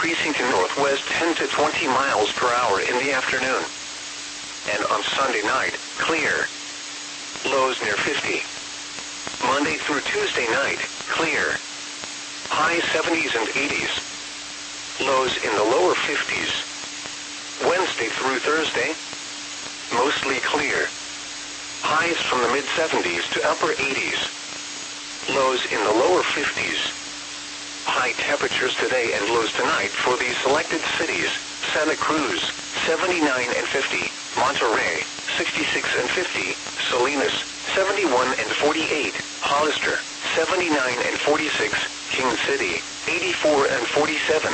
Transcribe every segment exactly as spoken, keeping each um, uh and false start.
increasing to northwest ten to twenty miles per hour in the afternoon. And on Sunday night, clear. Lows near fifty. Monday through Tuesday night, clear. High seventies and eighties. Lows in the lower fifties. Wednesday through Thursday, mostly clear. Highs from the mid-seventies to upper eighties. Lows in the lower fifties. High temperatures today and lows tonight for these selected cities: Santa Cruz, seventy-nine and fifty, Monterey, sixty-six and fifty, Salinas, seventy-one and forty-eight, Hollister, seventy-nine and forty-six, King City, eighty-four and forty-seven.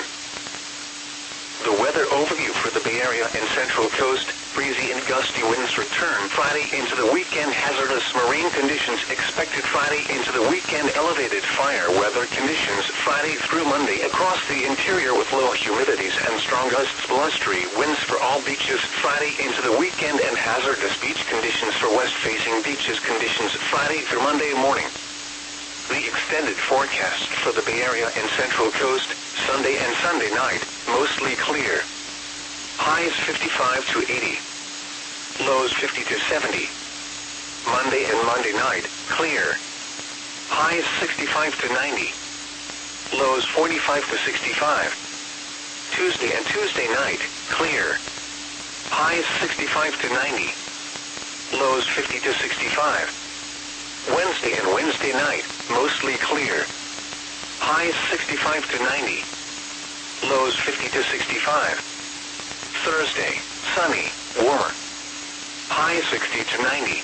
The weather overview for the Bay Area and Central Coast: breezy and gusty winds return Friday into the weekend. Hazardous marine conditions expected Friday into the weekend. Elevated fire weather conditions Friday through Monday across the interior with low humidities and strong gusts. Blustery winds for all beaches Friday into the weekend, and hazardous beach conditions for west-facing beaches. Conditions Friday through Monday morning. The extended forecast for the Bay Area and Central Coast: Sunday and Sunday night, mostly clear. Highs fifty-five to eighty. Lows fifty to seventy. Monday and Monday night, clear. Highs sixty-five to ninety. Lows forty-five to sixty-five. Tuesday and Tuesday night, clear. Highs sixty-five to ninety. Lows fifty to sixty-five. Wednesday and Wednesday night, mostly clear. Highs sixty-five to ninety. Lows fifty to sixty-five. Thursday, sunny, warmer. High sixty to ninety.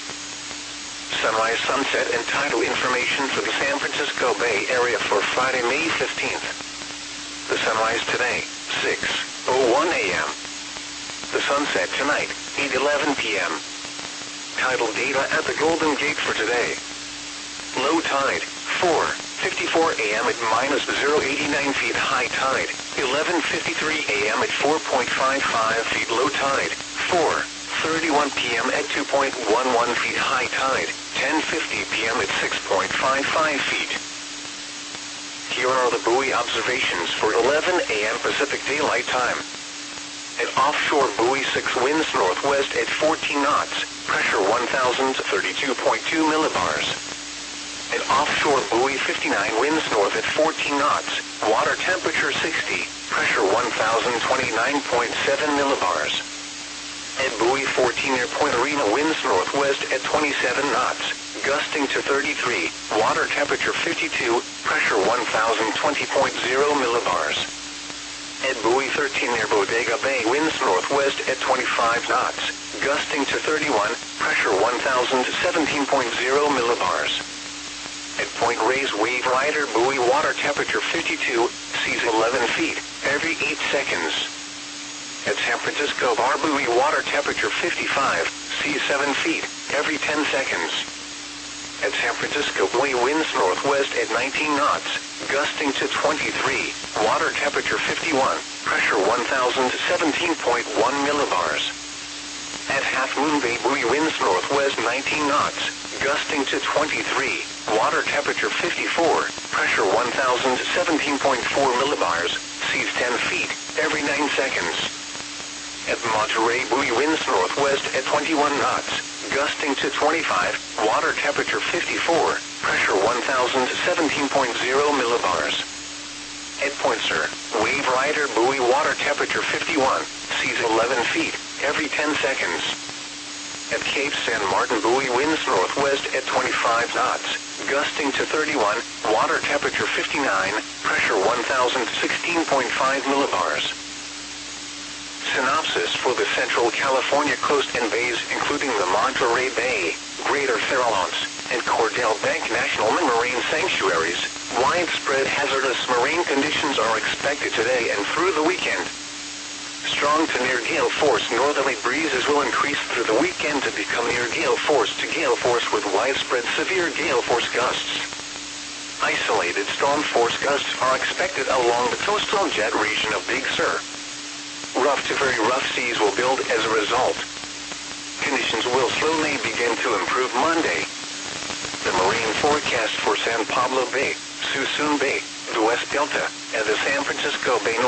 Sunrise, sunset, and tidal information for the San Francisco Bay Area for Friday, May fifteenth. The sunrise today, six oh one a m The sunset tonight, eight eleven p m Tidal data at the Golden Gate for today. Low tide, four fifty-four a m at minus zero point eight nine feet. High tide, eleven fifty-three a m at four point five five feet. Low tide, four thirty-one p m at two point one one feet. High tide, ten fifty p m at six point five five feet. Here are the buoy observations for eleven a m Pacific Daylight Time. At offshore buoy six, winds northwest at fourteen knots, pressure one thousand thirty-two point two millibars. At offshore buoy fifty-nine, winds north at fourteen knots, water temperature sixty, pressure one thousand twenty-nine point seven millibars. At buoy fourteen near Point Arena, winds northwest at twenty-seven knots, gusting to thirty-three, water temperature fifty-two, pressure one thousand twenty point zero millibars. At buoy thirteen near Bodega Bay, winds northwest at twenty-five knots, gusting to thirty-one, pressure one thousand seventeen point zero millibars. At Point Reyes Wave Rider buoy, water temperature fifty-two, seas eleven feet, every eight seconds. At San Francisco Bar buoy, water temperature fifty-five, seas seven feet, every ten seconds. At San Francisco buoy, winds northwest at nineteen knots, gusting to twenty-three, water temperature fifty-one, pressure one thousand seventeen point one millibars. At Half Moon Bay buoy, winds northwest nineteen knots, gusting to twenty-three, water temperature fifty-four, pressure one thousand seventeen point four millibars, seas ten feet, every nine seconds. At Monterey buoy, winds northwest at twenty-one knots, gusting to twenty-five, water temperature fifty-four, pressure one thousand seventeen point zero millibars. At Point Sur Wave Rider buoy, water temperature fifty-one, seas eleven feet, every ten seconds. At Cape San Martin buoy, winds northwest at twenty-five knots, gusting to thirty-one, water temperature fifty-nine, pressure one thousand sixteen point five millibars. Synopsis for the Central California coast and bays, including the Monterey Bay, Greater Farallones, and Cordell Bank National Marine Sanctuaries. Widespread hazardous marine conditions are expected today and through the weekend. Strong to near gale force northerly breezes will increase through the weekend to become near gale force to gale force with widespread severe gale force gusts. Isolated storm force gusts are expected along the coastal jet region of Big Sur. Rough to very rough seas will build as a result. Conditions will slowly begin to improve Monday. The marine forecast for San Pablo Bay, Suisun Bay, the West Delta, and the San Francisco Bay North